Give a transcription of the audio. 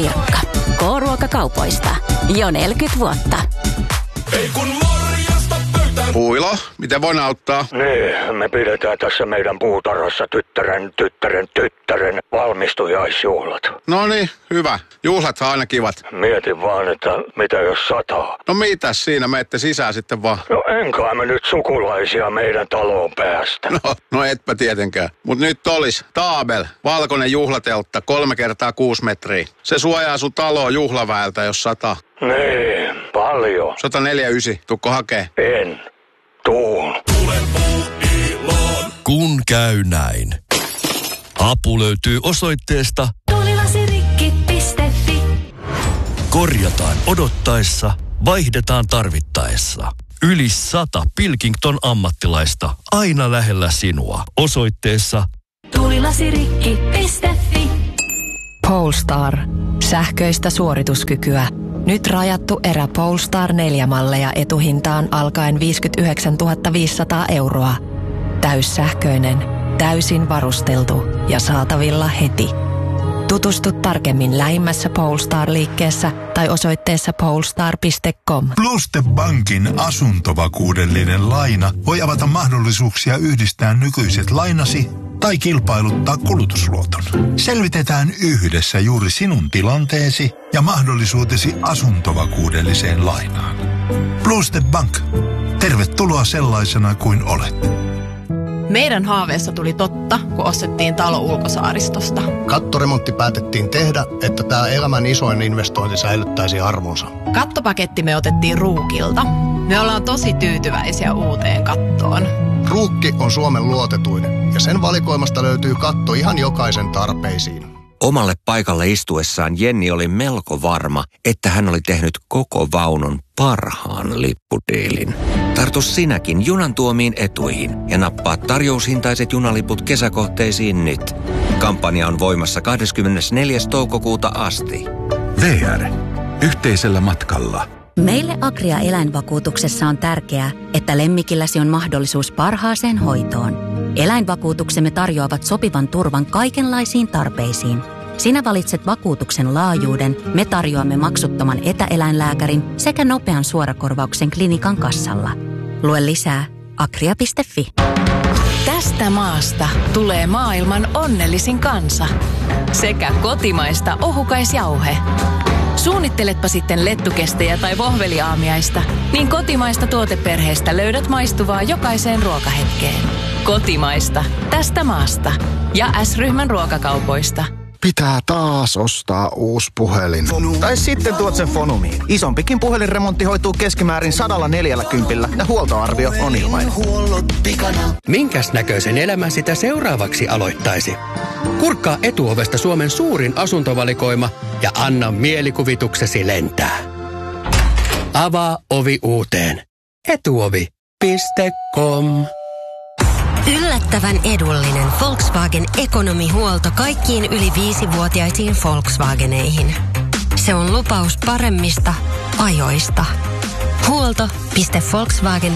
Sirkka. K-ruokakaupoista. Jo 40 vuotta. Ei kun morjesta pöytään. Puilo, miten voin auttaa? Niin, me pidetään tässä meidän puutarhassa tyttären valmistujaisjuhlat. No niin, hyvä. Juhlat on aina kivat. Mietin vaan, että mitä jos sataa. No mitäs siinä, menette sisään sitten vaan. No enkä mä nyt sukulaisia meidän taloon päästä. No etpä tietenkään. Mut nyt olis Taabel, valkoinen juhlateltta, 3 x 6 metriä. Se suojaa sun taloa juhlaväeltä, jos sataa. Niin, paljon. 149, tukko hakee? En. Tuun. Kun käy näin. Apu löytyy osoitteesta Tulilasirikki.fi. korjataan odottaessa, vaihdetaan tarvittaessa. Yli 100 Pilkington ammattilaista aina lähellä sinua. Osoitteessa Tulilasirikki.fi. Polestar. Sähköistä suorituskykyä. Nyt rajattu erä Polestar 4-malleja etuhintaan alkaen 59 500 €. Täyssähköinen, täysin varusteltu ja saatavilla heti. Tutustu tarkemmin lähimmässä Polestar-liikkeessä tai osoitteessa polestar.com. Pluste Bankin asuntovakuudellinen laina voi avata mahdollisuuksia yhdistää nykyiset lainasi tai kilpailuttaa kulutusluoton. Selvitetään yhdessä juuri sinun tilanteesi ja mahdollisuutesi asuntovakuudelliseen lainaan. Pluste Bank. Tervetuloa sellaisena kuin olet. Meidän haaveessa tuli totta, kun ostettiin talo Ulkosaaristosta. Kattoremontti päätettiin tehdä, että tämä elämän isoin investointi säilyttäisi arvonsa. Kattopaketti me otettiin Ruukilta. Me ollaan tosi tyytyväisiä uuteen kattoon. Ruukki on Suomen luotetuin ja sen valikoimasta löytyy katto ihan jokaisen tarpeisiin. Omalle paikalle istuessaan Jenni oli melko varma, että hän oli tehnyt koko vaunun parhaan lippudiilin. Tartu sinäkin junan tuomiin etuihin ja nappaa tarjoushintaiset junaliput kesäkohteisiin nyt. Kampanja on voimassa 24. toukokuuta asti. VR. Yhteisellä matkalla. Meille Agria eläinvakuutuksessa on tärkeää, että lemmikilläsi on mahdollisuus parhaaseen hoitoon. Eläinvakuutuksemme tarjoavat sopivan turvan kaikenlaisiin tarpeisiin. Sinä valitset vakuutuksen laajuuden, me tarjoamme maksuttoman etäeläinlääkärin sekä nopean suorakorvauksen klinikan kassalla. Lue lisää agria.fi. Tästä maasta tulee maailman onnellisin kansa. Sekä kotimaista ohukaisjauhe. Suunnitteletpa sitten lettukestejä tai vohveliaamiaista, niin kotimaista tuoteperheestä löydät maistuvaa jokaiseen ruokahetkeen. Kotimaista, tästä maasta. Ja S-ryhmän ruokakaupoista. Pitää taas ostaa uusi puhelin. Tai sitten tuot sen Fonumiin. Isompikin puhelinremontti hoituu keskimäärin 140 ja huoltoarvio on ilmainen. Minkäs näköisen elämän sitä seuraavaksi aloittaisi? Kurkkaa Etuovesta Suomen suurin asuntovalikoima ja anna mielikuvituksesi lentää. Avaa ovi uuteen. Etuovi.com. Yllättävän edullinen Volkswagen Economy-huolto kaikkiin yli 5-vuotiaisiin Volkswageneihin. Se on lupaus paremmista ajoista. Huolto.volkswagen